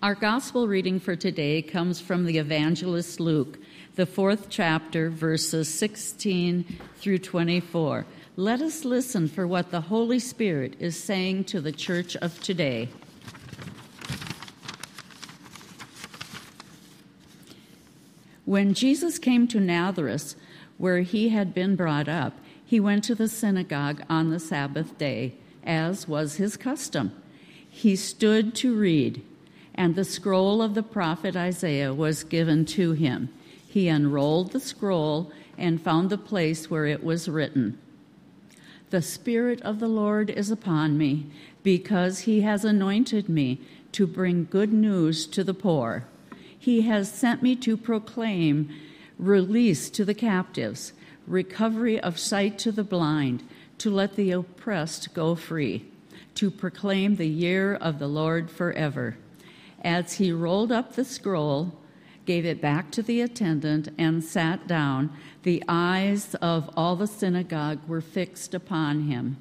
Our gospel reading for today comes from the evangelist Luke, the 4th chapter, verses 16 through 24. Let us listen for what the Holy Spirit is saying to the church of today. When Jesus came to Nazareth, where he had been brought up, he went to the synagogue on the Sabbath day, as was his custom. He stood to read, and the scroll of the prophet Isaiah was given to him. He unrolled the scroll and found the place where it was written, "The Spirit of the Lord is upon me, because he has anointed me to bring good news to the poor. He has sent me to proclaim release to the captives, recovery of sight to the blind, to let the oppressed go free, to proclaim the year of the Lord forever." As he rolled up the scroll, gave it back to the attendant, and sat down, the eyes of all the synagogue were fixed upon him.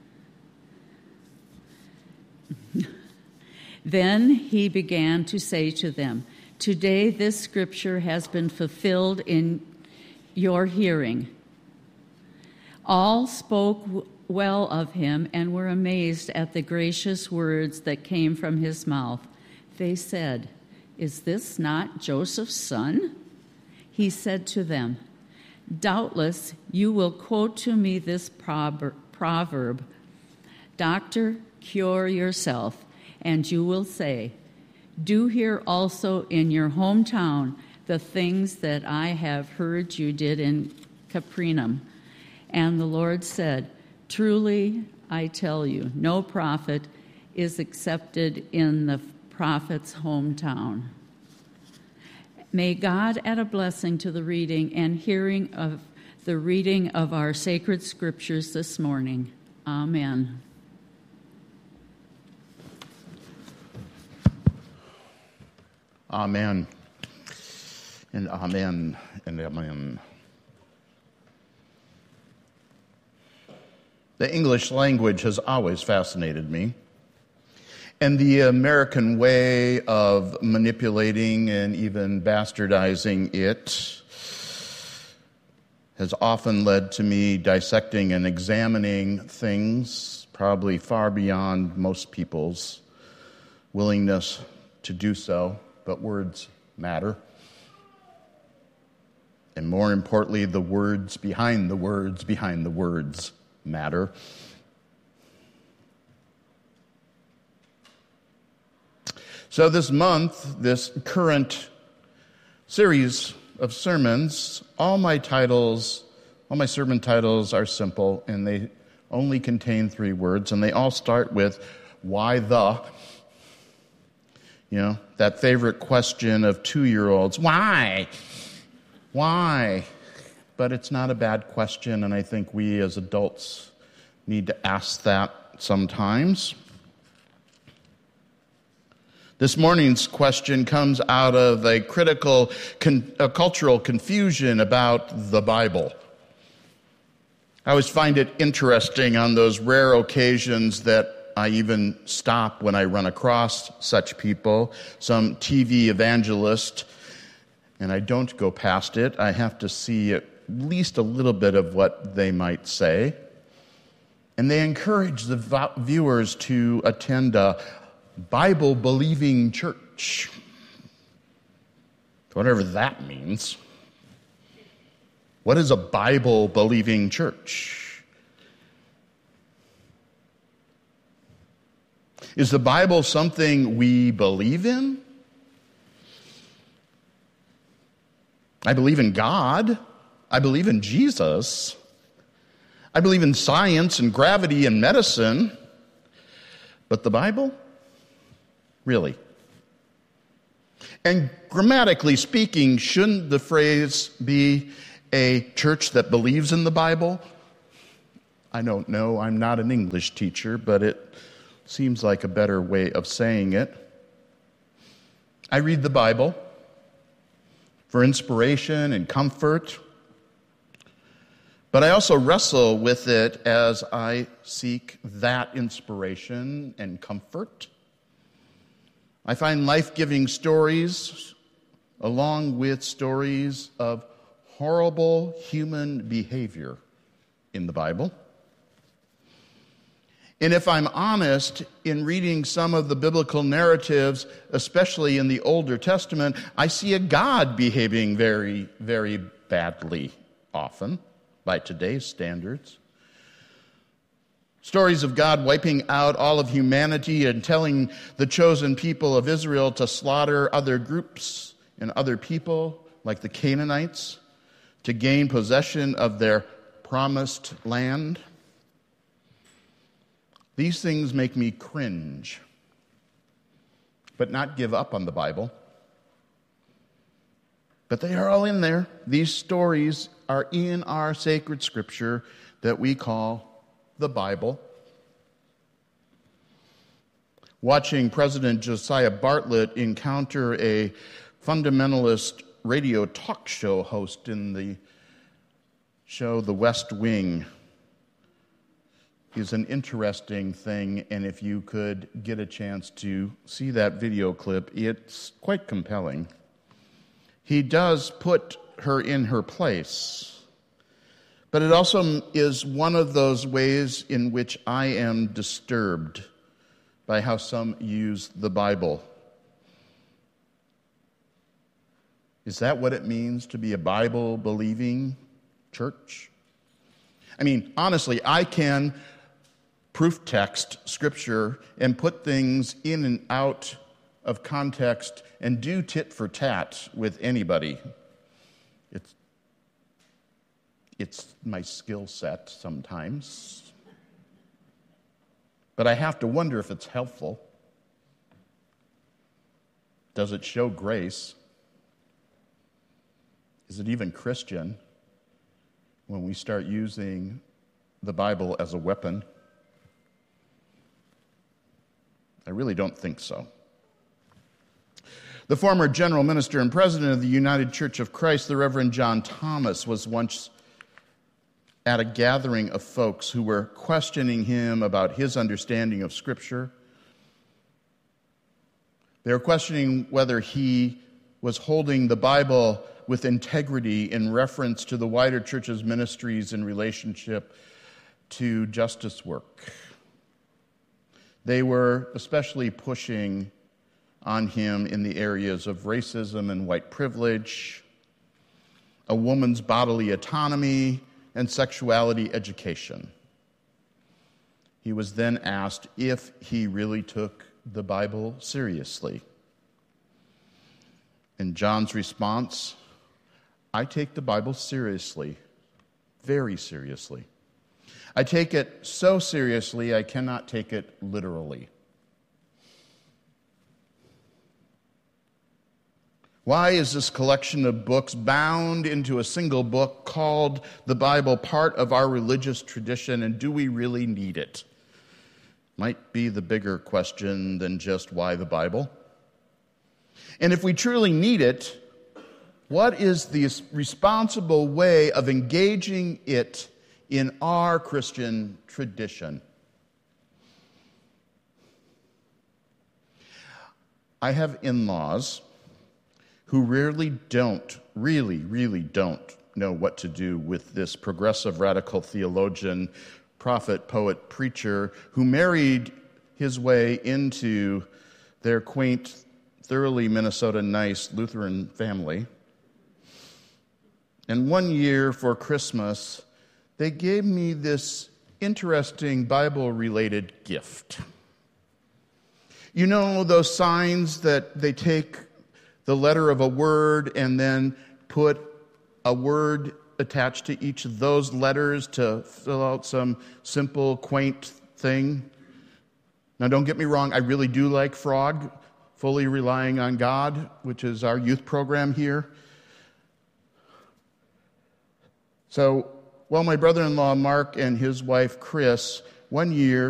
Then he began to say to them, "Today this scripture has been fulfilled in your hearing." All spoke well of him and were amazed at the gracious words that came from his mouth. They said, "Is this not Joseph's son?" He said to them, "Doubtless you will quote to me this proverb, 'Doctor, cure yourself,' and you will say, 'Do here also in your hometown the things that I have heard you did in Capernaum.' And the Lord said, 'Truly I tell you, no prophet is accepted in the prophet's hometown.'" May God add a blessing to the reading and hearing of the reading of our sacred scriptures this morning. Amen. Amen, and amen, and amen. The English language has always fascinated me, and the American way of manipulating and even bastardizing it has often led to me dissecting and examining things probably far beyond most people's willingness to do so. But words matter. And more importantly, the words behind the words behind the words matter. So this month, this current series of sermons, all my sermon titles are simple, and they only contain 3 words, and they all start with, "Why the?" You know, that favorite question of 2-year-olds, why? Why? But it's not a bad question, and I think we as adults need to ask that sometimes. This morning's question comes out of a critical cultural confusion about the Bible. I always find it interesting on those rare occasions that I even stop when I run across such people, some TV evangelist, and I don't go past it. I have to see at least a little bit of what they might say. And they encourage the viewers to attend a Bible-believing church, whatever that means. What is a Bible-believing church? Is the Bible something we believe in? I believe in God. I believe in Jesus. I believe in science and gravity and medicine. But the Bible? Really? And grammatically speaking, shouldn't the phrase be a church that believes in the Bible? I don't know. I'm not an English teacher, but it seems like a better way of saying it. I read the Bible for inspiration and comfort, but I also wrestle with it as I seek that inspiration and comfort. I find life-giving stories along with stories of horrible human behavior in the Bible. And if I'm honest, in reading some of the biblical narratives, especially in the Older Testament, I see a God behaving very, very badly often by today's standards. Stories of God wiping out all of humanity and telling the chosen people of Israel to slaughter other groups and other people, like the Canaanites, to gain possession of their promised land. These things make me cringe, but not give up on the Bible. But they are all in there. These stories are in our sacred scripture that we call the Bible. Watching President Josiah Bartlett encounter a fundamentalist radio talk show host in the show The West Wing is an interesting thing, and if you could get a chance to see that video clip, it's quite compelling. He does put her in her place, but it also is one of those ways in which I am disturbed by how some use the Bible. Is that what it means to be a Bible-believing church? I mean, honestly, I can proof text Scripture and put things in and out of context and do tit for tat with anybody. It's my skill set sometimes. But I have to wonder if it's helpful. Does it show grace? Is it even Christian when we start using the Bible as a weapon? I really don't think so. The former general minister and president of the United Church of Christ, the Reverend John Thomas, was once at a gathering of folks who were questioning him about his understanding of Scripture. They were questioning whether he was holding the Bible with integrity in reference to the wider church's ministries in relationship to justice work. They were especially pushing on him in the areas of racism and white privilege, a woman's bodily autonomy, and sexuality education. He was then asked if he really took the Bible seriously. And John's response, I take the Bible seriously, very seriously. I take it so seriously I cannot take it literally. Why is this collection of books bound into a single book called the Bible part of our religious tradition, and do we really need it? Might be the bigger question than just why the Bible. And if we truly need it, what is the responsible way of engaging it in our Christian tradition? I have in-laws who really don't know what to do with this progressive radical theologian, prophet, poet, preacher who married his way into their quaint, thoroughly Minnesota nice Lutheran family. And one year for Christmas, they gave me this interesting Bible-related gift. You know those signs that they take the letter of a word and then put a word attached to each of those letters to fill out some simple, quaint thing? Now, don't get me wrong, I really do like Frog, Fully Relying on God, which is our youth program here. So, well, my brother-in-law Mark and his wife Chris, one year